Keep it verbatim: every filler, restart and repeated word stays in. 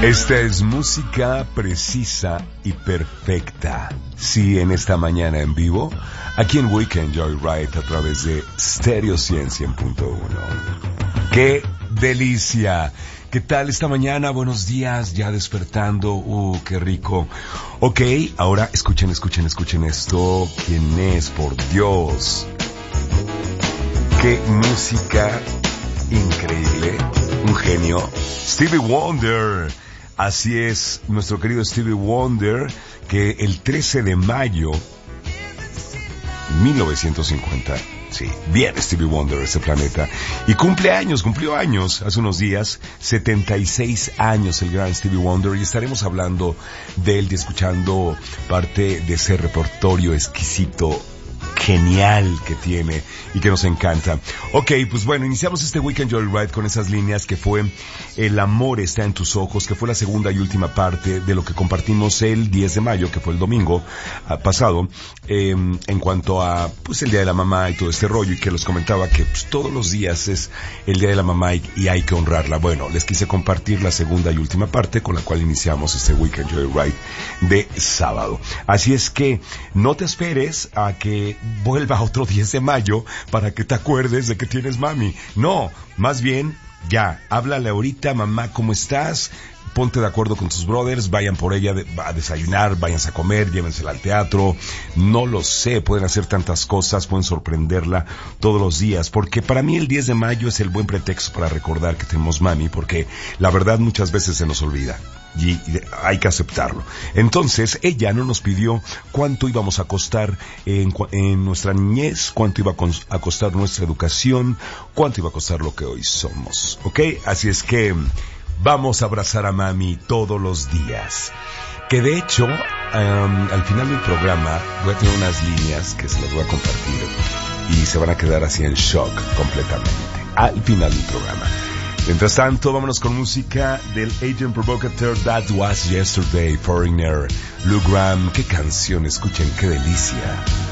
Esta es música precisa y perfecta. Sí, en esta mañana en vivo, aquí en Weekend Joyride a través de Stereo cien punto uno. ¡Qué delicia! ¿Qué tal esta mañana? Buenos días, ya despertando. ¡Uh, qué rico! Ok, ahora escuchen, escuchen, escuchen esto. ¿Quién es? Por Dios. ¡Qué música increíble! Un genio. Stevie Wonder. Así es, nuestro querido Stevie Wonder, que el trece de mayo mil novecientos cincuenta, sí, bien Stevie Wonder, ese planeta, y cumple años, cumplió años hace unos días, setenta y seis años el gran Stevie Wonder, y estaremos hablando de él y escuchando parte de ese repertorio exquisito, genial que tiene y que nos encanta. Ok, pues bueno, iniciamos este Weekend Joyride con esas líneas que fue El amor está en tus ojos, que fue la segunda y última parte de lo que compartimos el diez de mayo, que fue el domingo uh, pasado, eh, en cuanto a pues el Día de la Mamá y todo este rollo, y que les comentaba que pues, todos los días es el Día de la Mamá y, y hay que honrarla. Bueno, les quise compartir la segunda y última parte con la cual iniciamos este Weekend Joyride de sábado. Así es que no te esperes a que vuelva otro diez de mayo para que te acuerdes de que tienes mami. No, más bien, ya, háblale ahorita, mamá, ¿cómo estás? Ponte de acuerdo con tus brothers, vayan por ella de, a desayunar, váyanse a comer, llévensela al teatro, no lo sé, pueden hacer tantas cosas, pueden sorprenderla todos los días, porque para mí el diez de mayo es el buen pretexto para recordar que tenemos mami, porque la verdad muchas veces se nos olvida. Y hay que aceptarlo. Entonces, ella no nos pidió cuánto íbamos a costar en, en nuestra niñez, cuánto iba a costar nuestra educación, cuánto iba a costar lo que hoy somos. ¿Ok? Así es que vamos a abrazar a mami todos los días. Que de hecho, um, al final del programa voy a tener unas líneas que se las voy a compartir y se van a quedar así en shock completamente. Al final del programa. Mientras tanto, vámonos con música del Agent Provocateur, That Was Yesterday, Foreigner, Lou Gramm. Qué canción, escuchen, qué delicia.